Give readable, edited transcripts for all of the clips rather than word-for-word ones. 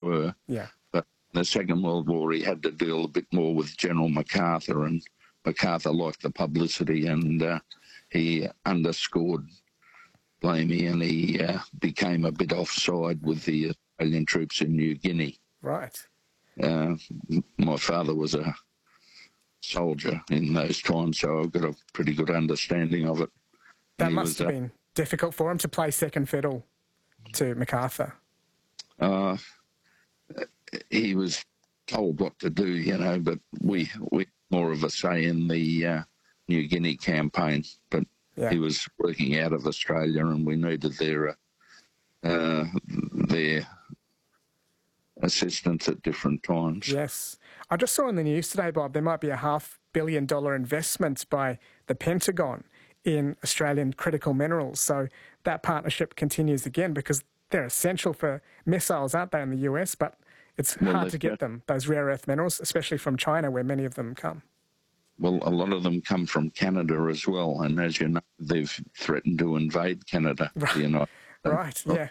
were. Yeah. But in the Second World War, he had to deal a bit more with General MacArthur, and MacArthur liked the publicity, and he underscored Blamey, and he became a bit offside with the Australian troops in New Guinea. Right. My father was a soldier in those times, so I've got a pretty good understanding of it. That must have been difficult for him to play second fiddle to MacArthur. He was told what to do, but we more of a say in the New Guinea campaign. But he was working out of Australia, and we needed their assistance at different times. Yes. I just saw in the news today, Bob, there might be a $500 million investment by the Pentagon in Australian critical minerals. So that partnership continues again because they're essential for missiles, aren't they, in the US? But it's hard to get them, those rare earth minerals, especially from China, where many of them come. Well, a lot of them come from Canada as well. And as you know, they've threatened to invade Canada. Right, right, yeah.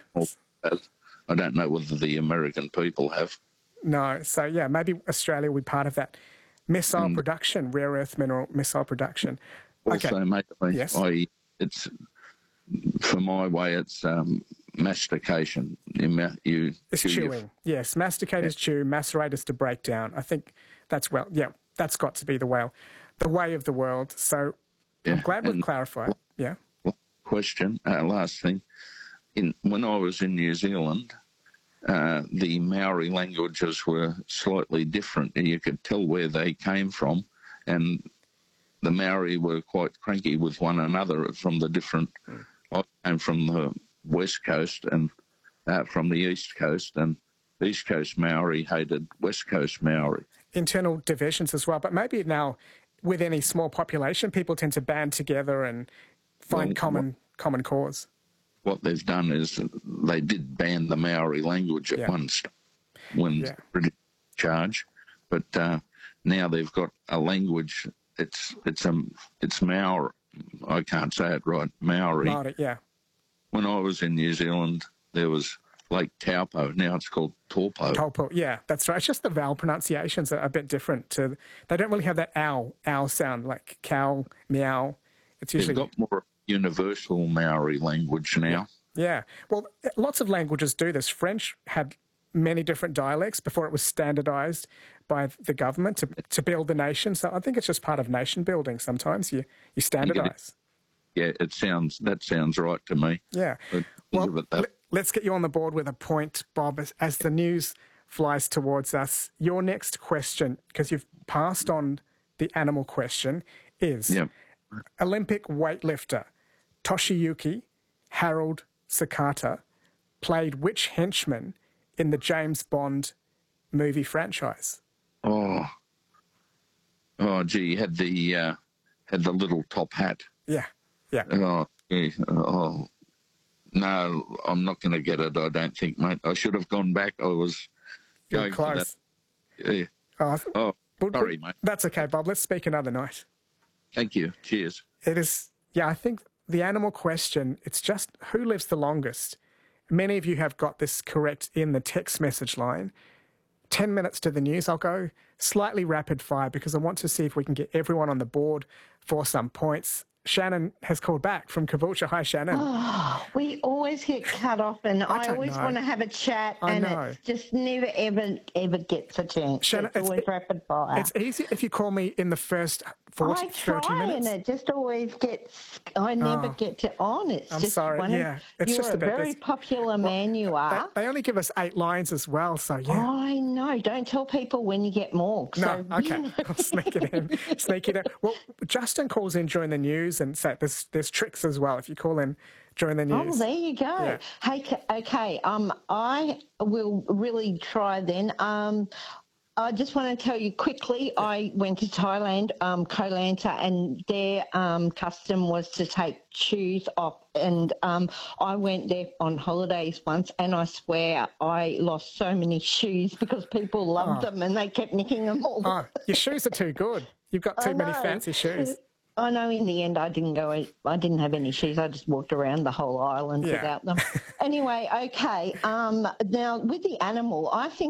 I don't know whether the American people have. No, so yeah, maybe Australia will be part of that missile production, rare earth mineral missile production. Also, mate, yes. It's for my way, it's mastication. It's chewing. Yes, masticate is chew, macerate is to break down. I think that's that's got to be the way of the world. So I'm glad we've clarified. Yeah. Question, last thing. When I was in New Zealand, the Maori languages were slightly different, and you could tell where they came from, and the Maori were quite cranky with one another from the different... I came from the West Coast and from the East Coast, and East Coast Maori hated West Coast Maori. Internal divisions as well, but maybe now with any small population, people tend to band together and find common cause. What they've done is they did ban the Maori language at once when British charge, but now they've got a language. It's Maori. I can't say it right. Maori. Maori, yeah. When I was in New Zealand, there was Lake Taupo. Now it's called Taupo. Taupo, yeah, that's right. It's just the vowel pronunciations are a bit different. They don't really have that ow sound like cow, meow. It's usually they've got more universal Maori language now. Yeah. Well, lots of languages do this. French had many different dialects before it was standardised by the government to build the nation. So I think it's just part of nation building. Sometimes you standardise. Yeah, that sounds right to me. Yeah. Well, let's get you on the board with a point, Bob, as the news flies towards us. Your next question, because you've passed on the animal question, is Olympic weightlifter Toshiyuki Harold Sakata played which henchman in the James Bond movie franchise? Oh, gee, he had the little top hat. Yeah. Oh, no, I'm not going to get it, I don't think, mate. I should have gone back. I was going close. For that. Yeah. Sorry, mate. That's okay, Bob. Let's speak another night. Thank you. Cheers. It is, I think the animal question, it's just who lives the longest. Many of you have got this correct in the text message line. 10 minutes to the news. I'll go slightly rapid fire because I want to see if we can get everyone on the board for some points. Shannon has called back from Caboolture. Hi, Shannon. Oh, we always get cut off, and I always want to have a chat, and it just never, ever gets a chance. Shannon, it's always rapid fire. It's easy if you call me in the first 30 minutes. And it just always gets, I never get it on. It's I'm just sorry, it's just a very popular man, you are. They only give us 8 lines as well, so yeah. I know. Don't tell people when you get more. No, okay. I'll sneak it in. Well, Justin calls in during the news, and so there's tricks as well if you call in during the news. Oh, there you go. Yeah. Hey, okay. I will really try then. I just want to tell you quickly, I went to Thailand, Koh Lanta, and their custom was to take shoes off. And I went there on holidays once, and I swear I lost so many shoes because people loved them and they kept nicking them all. Oh, your shoes are too good. You've got too many fancy shoes. I know in the end I didn't have any shoes. I just walked around the whole island without them. Anyway, okay. Now, with the animal, I think